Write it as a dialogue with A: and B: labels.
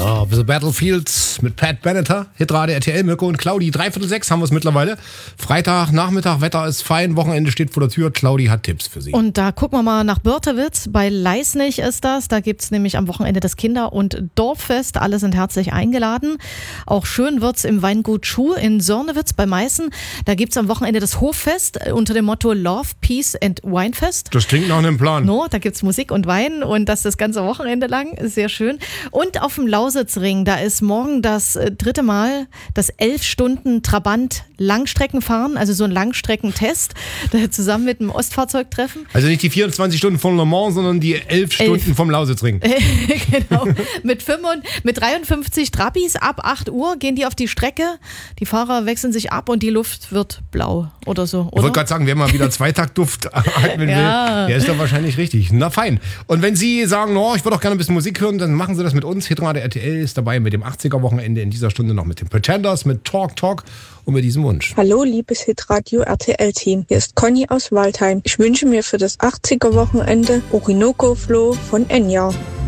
A: Love the Battlefields mit Pat Benatar, Hitradio RTL, Mirko und Claudi. 5:45 haben wir es mittlerweile. Freitagnachmittag, Wetter ist fein, Wochenende steht vor der Tür. Claudi hat Tipps für Sie.
B: Und da gucken wir mal nach Börtewitz. Bei Leisnig ist das. Da gibt es nämlich am Wochenende das Kinder- und Dorffest. Alle sind herzlich eingeladen. Auch schön wird's im Weingut Schuh in Sörnewitz bei Meißen. Da gibt es am Wochenende das Hoffest unter dem Motto Love, Peace and Winefest.
A: Das klingt nach einem Plan.
B: No, da gibt es Musik und Wein und das ganze Wochenende lang. Sehr schön. Und auf dem Lausitzring, da ist morgen das 3. Mal das 11 Stunden Trabant Langstreckenfahren, also so ein Langstreckentest, zusammen mit einem Ostfahrzeugtreffen.
A: Also nicht die 24 Stunden von Le Mans, sondern die 11 Stunden vom Lausitzring.
B: Genau. Mit 53 Trabis ab 8 Uhr gehen die auf die Strecke. Die Fahrer wechseln sich ab und die Luft wird blau oder so. Oder?
A: Ich wollte gerade sagen, wer mal wieder Zweitaktduft atmen will, der ist doch wahrscheinlich richtig. Na fein. Und wenn Sie sagen, oh, ich würde auch gerne ein bisschen Musik hören, dann machen Sie das mit uns. Hitradio RTL ist dabei mit dem 80er-Wochenende in dieser Stunde noch mit den Pretenders, mit Talk und mit diesem Wunsch.
C: Hallo, liebes Hitradio RTL-Team. Hier ist Conny aus Waldheim. Ich wünsche mir für das 80er-Wochenende Orinoco Flow von Enya.